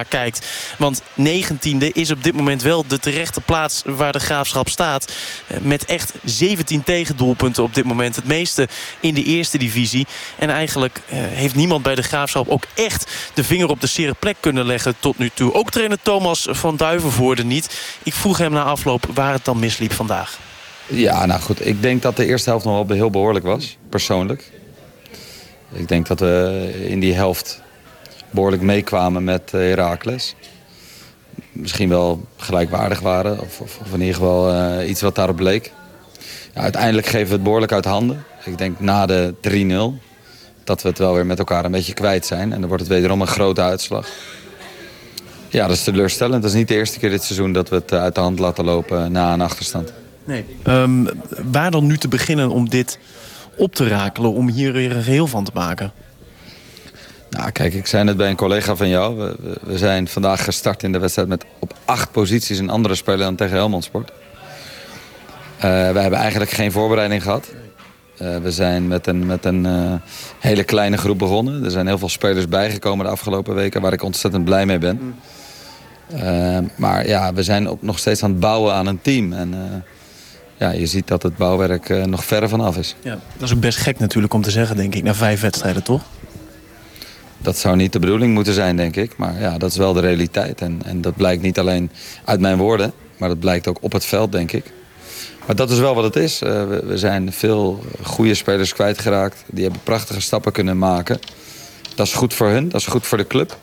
naar kijkt. Want 19e is op dit moment wel de terechte plaats waar de Graafschap staat. Met echt 17 tegendoelpunten op dit moment. Het meeste in de eerste divisie. En eigenlijk heeft niemand bij de Graafschap ook echt de vinger op de zere plek kunnen leggen tot nu toe. Ook trainer Thomas van Duivenvoorde niet. Ik vroeg hem na afloop waar het dan misliep vandaag. Ja, nou goed. Ik denk dat de eerste helft nog wel heel behoorlijk was, persoonlijk. Ik denk dat we in die helft behoorlijk meekwamen met Heracles. Misschien wel gelijkwaardig waren, of in ieder geval iets wat daarop leek. Ja, uiteindelijk geven we het behoorlijk uit handen. Ik denk na de 3-0 dat we het wel weer met elkaar een beetje kwijt zijn. En dan wordt het wederom een grote uitslag. Ja, dat is teleurstellend. Dat is niet de eerste keer dit seizoen dat we het uit de hand laten lopen na een achterstand. Nee. Waar dan nu te beginnen om dit op te rakelen, om hier weer een geheel van te maken? Nou, kijk, ik zei net bij een collega van jou. We zijn vandaag gestart in de wedstrijd met op 8 posities een andere speler dan tegen Helmond Sport. We hebben eigenlijk geen voorbereiding gehad. We zijn met een hele kleine groep begonnen. Er zijn heel veel spelers bijgekomen de afgelopen weken waar ik ontzettend blij mee ben. Maar ja, we zijn nog steeds aan het bouwen aan een team. En ja, je ziet dat het bouwwerk nog verre vanaf is. Ja, dat is ook best gek natuurlijk om te zeggen, denk ik, na 5 wedstrijden, toch? Dat zou niet de bedoeling moeten zijn, denk ik. Maar ja, dat is wel de realiteit. En dat blijkt niet alleen uit mijn woorden, maar dat blijkt ook op het veld, denk ik. Maar dat is wel wat het is. We zijn veel goede spelers kwijtgeraakt. Die hebben prachtige stappen kunnen maken. Dat is goed voor hun, dat is goed voor de club.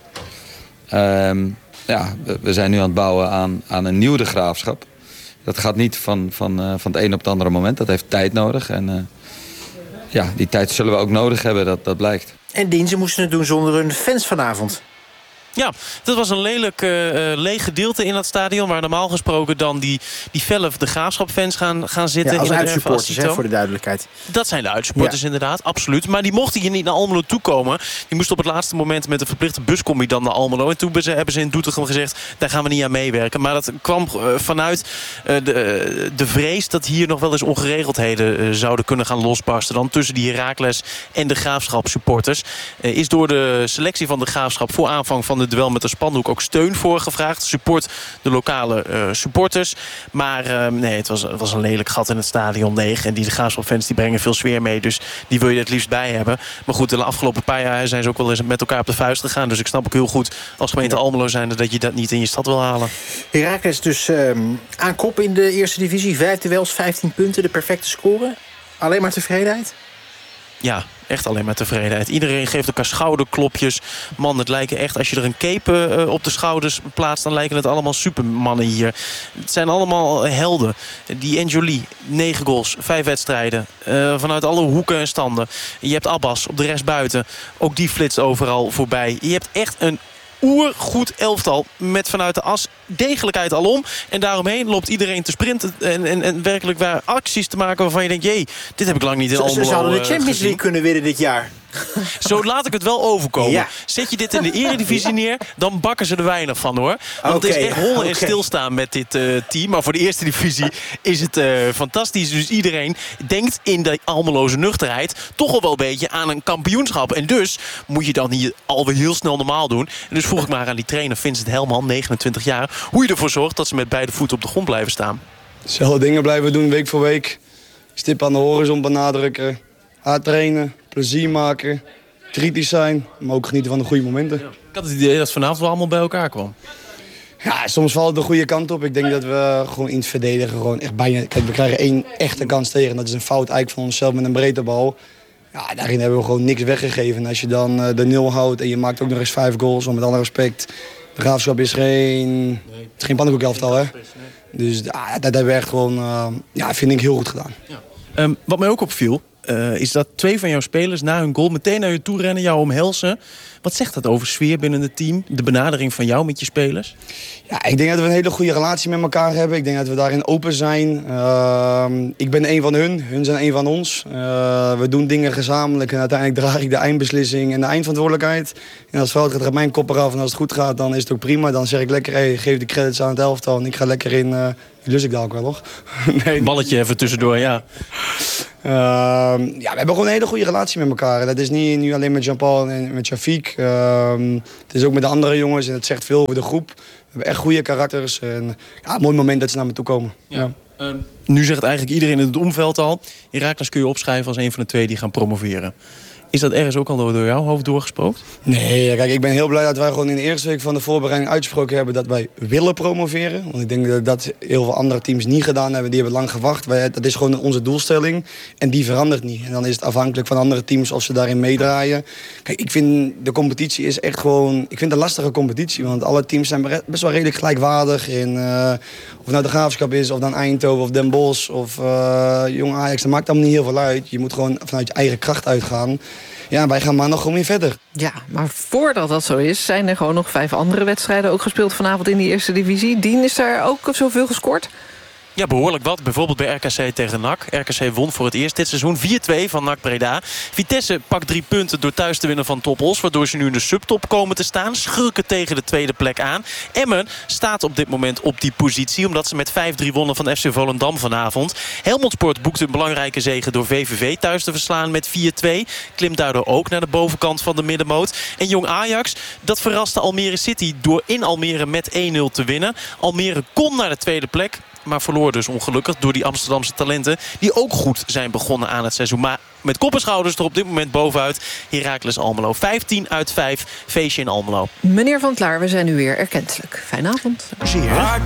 Ja, we zijn nu aan het bouwen aan een nieuwe Graafschap. Dat gaat niet van het een op het andere moment. Dat heeft tijd nodig. En ja, die tijd zullen we ook nodig hebben, dat blijkt. En ze moesten het doen zonder hun fans vanavond. Ja, dat was een lelijk leeg gedeelte in dat stadion, waar normaal gesproken dan die felle de Graafschap-fans gaan zitten. Ja, als in uitsupporters, voor de duidelijkheid. Dat zijn de uitsupporters, inderdaad, absoluut. Maar die mochten hier niet naar Almelo toekomen. Die moesten op het laatste moment met een verplichte buscombi dan naar Almelo. En toen hebben ze in Doetinchem gezegd, daar gaan we niet aan meewerken. Maar dat kwam vanuit de vrees dat hier nog wel eens ongeregeldheden zouden kunnen gaan losbarsten. Dan tussen die Heracles en de Graafschap-supporters. Is door de selectie van de Graafschap voor aanvang van de duel met de spandoek ook steun voor gevraagd. Support de lokale supporters. Maar nee, het was een lelijk gat in het stadion leeg. En die Graafschap-fans die brengen veel sfeer mee. Dus die wil je het liefst bij hebben. Maar goed, de afgelopen paar jaar zijn ze ook wel eens met elkaar op de vuist gegaan. Dus ik snap ook heel goed als gemeente Almelo zijnde dat je dat niet in je stad wil halen. Heracles dus aan kop in de eerste divisie. 5 duels, 15 punten, de perfecte score. Alleen maar tevredenheid? Ja, echt alleen maar tevredenheid. Iedereen geeft elkaar schouderklopjes. Man, het lijken echt, als je er een cape op de schouders plaatst, dan lijken het allemaal supermannen hier. Het zijn allemaal helden. Die Enjoli, 9 goals, 5 wedstrijden. Vanuit alle hoeken en standen. Je hebt Abbas op de rest buiten. Ook die flitst overal voorbij. Je hebt echt een oergoed elftal met vanuit de as degelijkheid alom. En daaromheen loopt iedereen te sprinten en werkelijk waar acties te maken waarvan je denkt, jee, dit heb ik lang niet in Almelo Ze zouden de Champions League kunnen winnen dit jaar. Zo laat ik het wel overkomen. Ja. Zet je dit in de eredivisie neer, dan bakken ze er weinig van, hoor. Want het is echt hollen en stilstaan met dit team. Maar voor de eerste divisie is het fantastisch. Dus iedereen denkt in de Almeloze nuchterheid toch al wel een beetje aan een kampioenschap. En dus moet je dan hier alweer heel snel normaal doen. En dus vroeg ik maar aan die trainer Vincent Helman, 29 jaar, hoe je ervoor zorgt dat ze met beide voeten op de grond blijven staan. Dezelfde dingen blijven doen, week voor week. Stip aan de horizon benadrukken. Hard trainen, plezier maken, kritisch zijn, maar ook genieten van de goede momenten. Ik had het idee dat het vanavond wel allemaal bij elkaar kwam. Ja, soms valt het de goede kant op. Ik denk dat we gewoon iets verdedigen. Gewoon echt bijna. Kijk, we krijgen 1 echte kans tegen. Dat is een fout eigenlijk van onszelf met een breedte bal. Ja, daarin hebben we gewoon niks weggegeven. En als je dan de 0 houdt en je maakt ook nog eens 5 goals, met alle respect. De Graafschap is geen pannenkoekelftal, hè? Dus dat hebben we echt gewoon, vind ik heel goed gedaan. Ja. Wat mij ook opviel, is dat 2 van jouw spelers na hun goal meteen naar je toe rennen, jou omhelzen. Wat zegt dat over sfeer binnen het team? De benadering van jou met je spelers? Ja, ik denk dat we een hele goede relatie met elkaar hebben. Ik denk dat we daarin open zijn. Ik ben een van hun zijn een van ons. We doen dingen gezamenlijk en uiteindelijk draag ik de eindbeslissing en de eindverantwoordelijkheid. En als het fout gaat, gaat mijn kop eraf en als het goed gaat, dan is het ook prima. Dan zeg ik lekker, geef de credits aan het elftal en ik ga lekker in. Lus ik daar ook wel, toch? Nee. Balletje even tussendoor, ja. We hebben gewoon een hele goede relatie met elkaar. Dat is niet nu alleen met Jean-Paul en met Shafiq. Het is ook met de andere jongens en het zegt veel over de groep. We hebben echt goede karakters. En een mooi moment dat ze naar me toe komen. Ja. Nu zegt eigenlijk iedereen in het omveld al... Heracles kun je opschrijven als een van de twee die gaan promoveren. Is dat ergens ook al door jouw hoofd doorgesproken? Nee, kijk, ik ben heel blij dat wij gewoon in de eerste week van de voorbereiding uitgesproken hebben dat wij willen promoveren. Want ik denk dat heel veel andere teams niet gedaan hebben. Die hebben lang gewacht. Dat is gewoon onze doelstelling. En die verandert niet. En dan is het afhankelijk van andere teams of ze daarin meedraaien. Kijk, ik vind de competitie is echt gewoon... Ik vind het een lastige competitie. Want alle teams zijn best wel redelijk gelijkwaardig. Of het nou de Graafschap is, of dan Eindhoven, of Den Bosch, of Jong Ajax. Dat maakt allemaal niet heel veel uit. Je moet gewoon vanuit je eigen kracht uitgaan. Ja, wij gaan maandag gewoon weer verder. Ja, maar voordat dat zo is, zijn er gewoon nog 5 andere wedstrijden ook gespeeld vanavond in die eerste divisie. Dien, is daar ook zoveel gescoord? Ja, behoorlijk wat. Bijvoorbeeld bij RKC tegen NAC. RKC won voor het eerst dit seizoen 4-2 van NAC Breda. Vitesse pakt 3 punten door thuis te winnen van Top Os, waardoor ze nu in de subtop komen te staan. Schurken tegen de tweede plek aan. Emmen staat op dit moment op die positie, omdat ze met 5-3 wonnen van FC Volendam vanavond. Helmond Sport boekte een belangrijke zege door VVV thuis te verslaan met 4-2. Klimt daardoor ook naar de bovenkant van de middenmoot. En Jong Ajax, dat verraste Almere City door in Almere met 1-0 te winnen. Almere kon naar de tweede plek, maar verloor dus ongelukkig door die Amsterdamse talenten die ook goed zijn begonnen aan het seizoen. Maar met kop en schouders er op dit moment bovenuit Heracles Almelo. 15 uit 5, feestje in Almelo. Meneer Van 't Laar, we zijn nu weer erkentelijk. Fijne avond. Zie je.